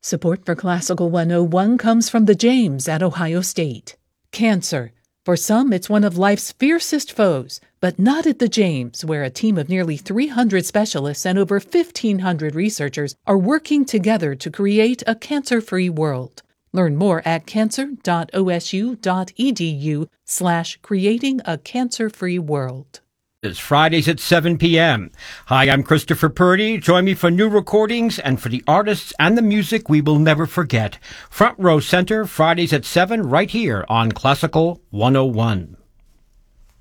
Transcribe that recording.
Support for Classical 101 comes from the James at Ohio State. Cancer. For some, it's one of life's fiercest foes, but not at the James, where a team of nearly 300 specialists and over 1,500 researchers are working together to create a cancer-free world. Learn more at cancer.osu.edu/creating-a-cancer-free-world. It's Fridays at 7 p.m. Hi, I'm Christopher Purdy. Join me for new recordings and for the artists and the music we will never forget. Front Row Center, Fridays at 7, right here on Classical 101.